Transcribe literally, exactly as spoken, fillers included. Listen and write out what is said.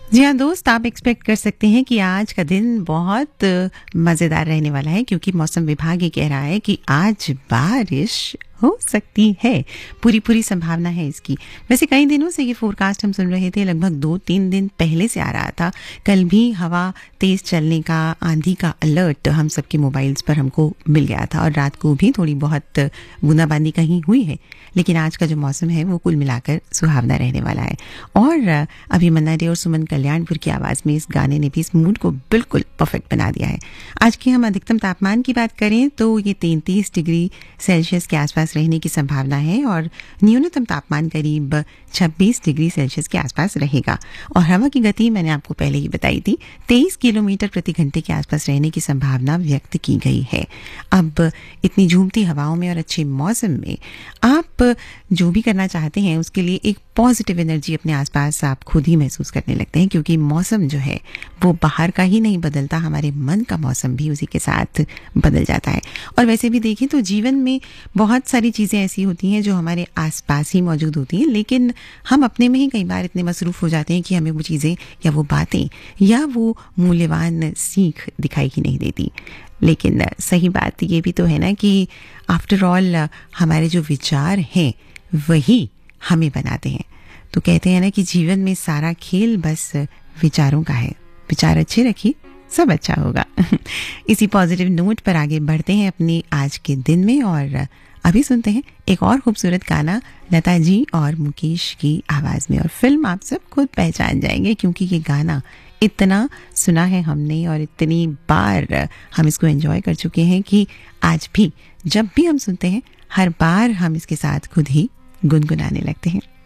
जी हाँ दोस्त, आप एक्सपेक्ट कर सकते हैं कि आज का दिन बहुत मज़ेदार रहने वाला है, क्योंकि मौसम विभाग ये कह रहा है कि आज बारिश हो सकती है। पूरी पूरी संभावना है इसकी। वैसे कई दिनों से ये फोरकास्ट हम सुन रहे थे, लगभग दो तीन दिन पहले से आ रहा था। कल भी हवा तेज चलने का, आंधी का अलर्ट हम सबके मोबाइल्स पर हमको मिल गया था, और रात को भी थोड़ी बहुत बूंदाबांदी कहीं हुई है। लेकिन आज का जो मौसम है वो कुल मिलाकर सुहावना रहने वाला है। और अभी मन्ना डे और सुमन कल्याणपुर की आवाज़ में इस गाने ने भी इस मूड को बिल्कुल परफेक्ट बना दिया है। आज की हम अधिकतम तापमान की बात करें तो ये तैंतीस डिग्री सेल्सियस के आसपास रहने की संभावना है, और न्यूनतम तापमान करीब छब्बीस डिग्री सेल्सियस के आसपास रहेगा। और हवा की गति मैंने आपको पहले ही बताई थी, तेईस किलोमीटर प्रति घंटे के आसपास रहने की संभावना व्यक्त की गई है। अब इतनी झूमती हवाओं में और अच्छे मौसम में आप जो भी करना चाहते हैं उसके लिए एक पॉजिटिव एनर्जी अपने आसपास आप खुद ही महसूस करने लगते हैं, क्योंकि मौसम जो है वो बाहर का ही नहीं बदलता, हमारे मन का मौसम भी उसी के साथ बदल जाता है। और वैसे भी देखें तो जीवन में बहुत सारी चीज़ें ऐसी होती हैं जो हमारे आसपास ही मौजूद होती हैं, लेकिन हम अपने में ही कई बार इतने मसरूफ़ हो जाते हैं कि हमें वो चीज़ें या वो बातें या वो मूल्यवान सीख दिखाई ही नहीं देती। लेकिन सही बात ये भी तो है ना कि आफ्टर ऑल हमारे जो विचार हैं वही हमें बनाते हैं। तो कहते हैं ना कि जीवन में सारा खेल बस विचारों का है। विचार अच्छे रखिए, सब अच्छा होगा। इसी पॉजिटिव नोट पर आगे बढ़ते हैं अपने आज के दिन में, और अभी सुनते हैं एक और खूबसूरत गाना लता जी और मुकेश की आवाज़ में। और फिल्म आप सब खुद पहचान जाएंगे, क्योंकि ये गाना इतना सुना है हमने और इतनी बार हम इसको एंजॉय कर चुके हैं कि आज भी जब भी हम सुनते हैं हर बार हम इसके साथ खुद ही गुनगुनाने लगते हैं।